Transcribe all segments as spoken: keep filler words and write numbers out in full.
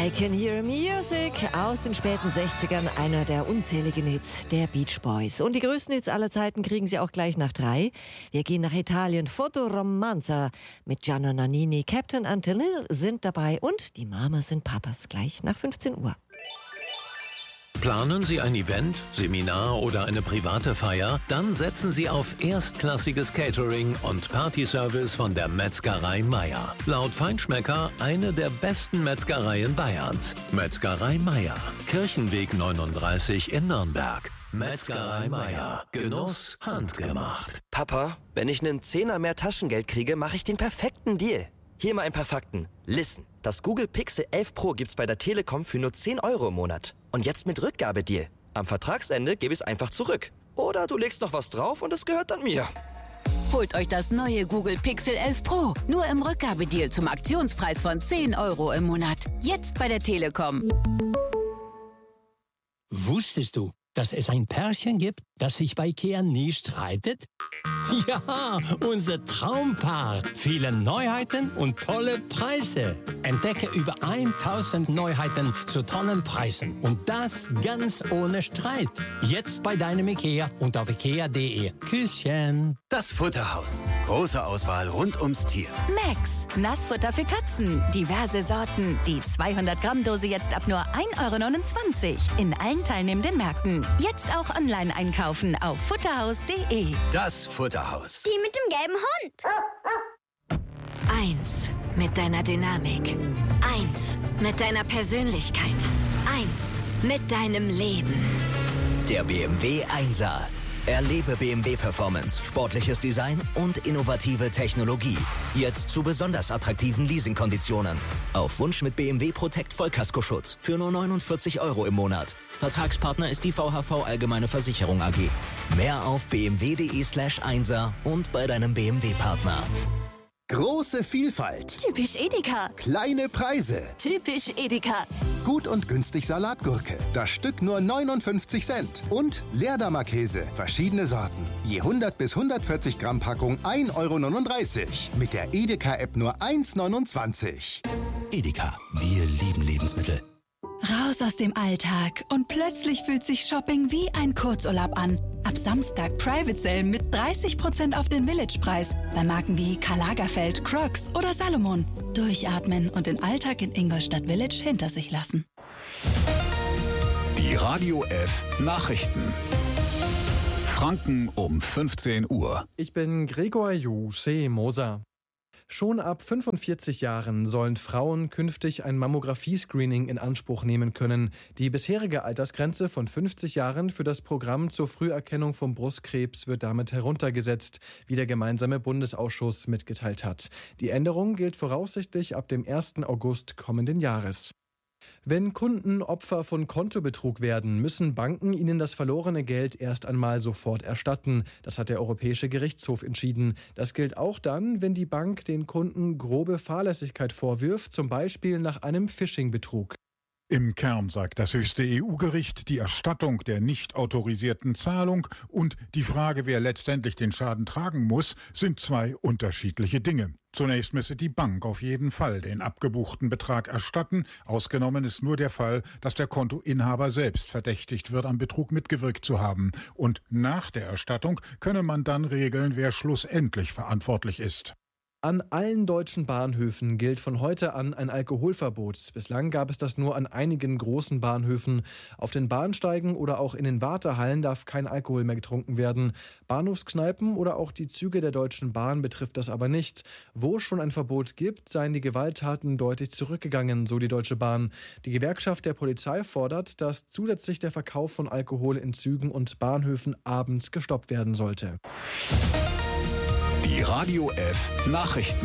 I Can Hear Music aus den späten sechzigern, einer der unzähligen Hits der Beach Boys. Und die größten Hits aller Zeiten kriegen Sie auch gleich nach drei. Wir gehen nach Italien. Fotoromanza mit Gianna Nannini, Captain Antonelli sind dabei und die Mamas und Papas gleich nach fünfzehn Uhr. Planen Sie ein Event, Seminar oder eine private Feier? Dann setzen Sie auf erstklassiges Catering und Partyservice von der Metzgerei Meier. Laut Feinschmecker eine der besten Metzgereien Bayerns. Metzgerei Meier, Kirchenweg neununddreißig in Nürnberg. Metzgerei Meier, Genuss handgemacht. Papa, wenn ich einen Zehner mehr Taschengeld kriege, mache ich den perfekten Deal. Hier mal ein paar Fakten. Listen, das Google Pixel elf Pro gibt's bei der Telekom für nur zehn Euro im Monat. Und jetzt mit Rückgabedeal. Am Vertragsende gebe ich es einfach zurück. Oder du legst noch was drauf und es gehört dann mir. Holt euch das neue Google Pixel elf Pro. Nur im Rückgabedeal zum Aktionspreis von zehn Euro im Monat. Jetzt bei der Telekom. Wusstest du, dass es ein Pärchen gibt, das sich bei IKEA nie streitet? Ja, unser Traumpaar. Viele Neuheiten und tolle Preise. Entdecke über tausend Neuheiten zu tollen Preisen. Und das ganz ohne Streit. Jetzt bei deinem IKEA und auf ikea punkt de. Küsschen. Das Futterhaus. Große Auswahl rund ums Tier. Max, Nassfutter für Katzen. Diverse Sorten. Die zweihundert Gramm Dose jetzt ab nur ein Euro neunundzwanzig. In allen teilnehmenden Märkten. Jetzt auch online einkaufen auf futterhaus punkt de. Das Futterhaus. Die mit dem gelben Hund. Eins mit deiner Dynamik. Eins mit deiner Persönlichkeit. Eins mit deinem Leben. Der B M W Einser. Erlebe B M W Performance, sportliches Design und innovative Technologie. Jetzt zu besonders attraktiven Leasingkonditionen. Auf Wunsch mit B M W Protect Vollkaskoschutz für nur neunundvierzig Euro im Monat. Vertragspartner ist die V H V Allgemeine Versicherung A G. Mehr auf b m w punkt de slash einser und bei deinem B M W-Partner. Große Vielfalt. Typisch Edeka. Kleine Preise. Typisch Edeka. Gut und günstig Salatgurke. Das Stück nur neunundfünfzig Cent. Und Leerdammer Käse. Verschiedene Sorten. Je hundert bis hundertvierzig Gramm Packung ein Euro neununddreißig. Mit der Edeka-App nur eins neunundzwanzig. Edeka. Wir lieben Lebensmittel. Raus aus dem Alltag und plötzlich fühlt sich Shopping wie ein Kurzurlaub an. Ab Samstag Private Sale mit dreißig Prozent auf den Village-Preis. Bei Marken wie Karl Lagerfeld, Crocs oder Salomon. Durchatmen und den Alltag in Ingolstadt Village hinter sich lassen. Die Radio F Nachrichten. Franken um fünfzehn Uhr. Ich bin Gregor Juse Moser. Schon ab fünfundvierzig Jahren sollen Frauen künftig ein Mammographie-Screening in Anspruch nehmen können. Die bisherige Altersgrenze von fünfzig Jahren für das Programm zur Früherkennung von Brustkrebs wird damit heruntergesetzt, wie der gemeinsame Bundesausschuss mitgeteilt hat. Die Änderung gilt voraussichtlich ab dem ersten August kommenden Jahres. Wenn Kunden Opfer von Kontobetrug werden, müssen Banken ihnen das verlorene Geld erst einmal sofort erstatten. Das hat der Europäische Gerichtshof entschieden. Das gilt auch dann, wenn die Bank den Kunden grobe Fahrlässigkeit vorwirft, zum Beispiel nach einem Phishing-Betrug. Im Kern sagt das höchste E U-Gericht, die Erstattung der nicht autorisierten Zahlung und die Frage, wer letztendlich den Schaden tragen muss, sind zwei unterschiedliche Dinge. Zunächst müsse die Bank auf jeden Fall den abgebuchten Betrag erstatten. Ausgenommen ist nur der Fall, dass der Kontoinhaber selbst verdächtigt wird, am Betrug mitgewirkt zu haben. Und nach der Erstattung könne man dann regeln, wer schlussendlich verantwortlich ist. An allen deutschen Bahnhöfen gilt von heute an ein Alkoholverbot. Bislang gab es das nur an einigen großen Bahnhöfen. Auf den Bahnsteigen oder auch in den Wartehallen darf kein Alkohol mehr getrunken werden. Bahnhofskneipen oder auch die Züge der Deutschen Bahn betrifft das aber nicht. Wo es schon ein Verbot gibt, seien die Gewalttaten deutlich zurückgegangen, so die Deutsche Bahn. Die Gewerkschaft der Polizei fordert, dass zusätzlich der Verkauf von Alkohol in Zügen und Bahnhöfen abends gestoppt werden sollte. Die Radio F Nachrichten.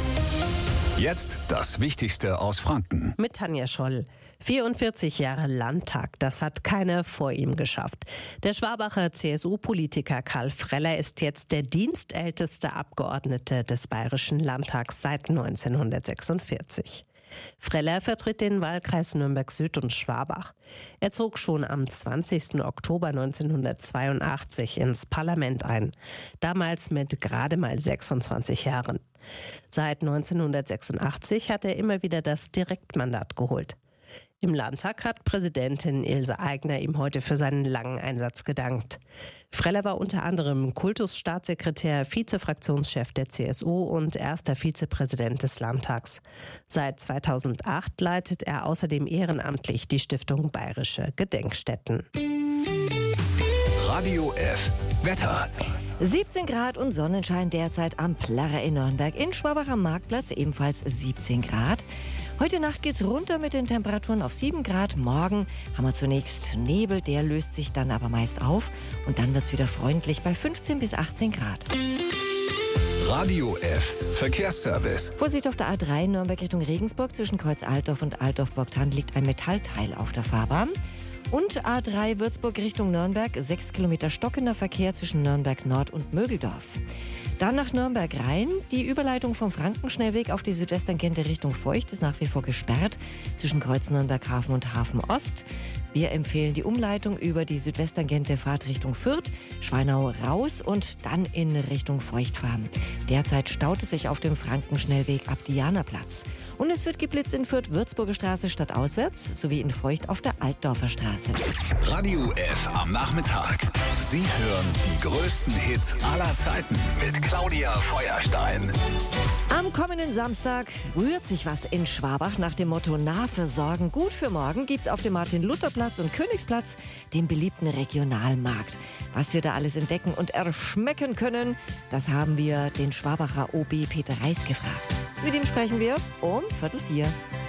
Jetzt das Wichtigste aus Franken. Mit Tanja Scholl. vierundvierzig Jahre Landtag, das hat keiner vor ihm geschafft. Der Schwabacher C S U-Politiker Karl Freller ist jetzt der dienstälteste Abgeordnete des Bayerischen Landtags seit neunzehnhundertsechsundvierzig. Freller vertritt den Wahlkreis Nürnberg-Süd und Schwabach. Er zog schon am zwanzigsten Oktober neunzehnhundertzweiundachtzig ins Parlament ein, damals mit gerade mal sechsundzwanzig Jahren. Seit neunzehnhundertsechsundachtzig hat er immer wieder das Direktmandat geholt. Im Landtag hat Präsidentin Ilse Aigner ihm heute für seinen langen Einsatz gedankt. Freller war unter anderem Kultusstaatssekretär, Vizefraktionschef der C S U und erster Vizepräsident des Landtags. Seit zweitausendacht leitet er außerdem ehrenamtlich die Stiftung Bayerische Gedenkstätten. Radio F. Wetter. siebzehn Grad und Sonnenschein derzeit am Plärrer in Nürnberg. In Schwabach am Marktplatz ebenfalls siebzehn Grad. Heute Nacht geht's runter mit den Temperaturen auf sieben Grad. Morgen haben wir zunächst Nebel, der löst sich dann aber meist auf. Und dann wird's wieder freundlich bei fünfzehn bis achtzehn Grad. Radio F. Verkehrsservice. Vorsicht auf der A drei Nürnberg Richtung Regensburg. Zwischen Kreuz Altdorf und Altdorf-Borgtann liegt ein Metallteil auf der Fahrbahn. Und A drei Würzburg Richtung Nürnberg, sechs Kilometer stockender Verkehr zwischen Nürnberg Nord und Mögeldorf. Dann nach Nürnberg Rhein. Die Überleitung vom Frankenschnellweg auf die Südwesttangente Richtung Feucht ist nach wie vor gesperrt zwischen Kreuz Nürnberg Hafen und Hafen Ost. Wir empfehlen die Umleitung über die Südwesttangente Fahrt Richtung Fürth, Schweinau raus und dann in Richtung Feucht fahren. Derzeit staut es sich auf dem Frankenschnellweg ab Dianaplatz. Und es wird geblitzt in Fürth Würzburger Straße stadtauswärts sowie in Feucht auf der Altdorfer Straße. Radio F am Nachmittag. Sie hören die größten Hits aller Zeiten mit Claudia Feuerstein. Am kommenden Samstag rührt sich was in Schwabach nach dem Motto Nahversorgen gut für morgen gibt's auf dem Martin-Luther-Platz und Königsplatz den beliebten Regionalmarkt. Was wir da alles entdecken und erschmecken können, das haben wir den Schwabacher O B Peter Reis gefragt. Mit ihm sprechen wir um Viertel vier.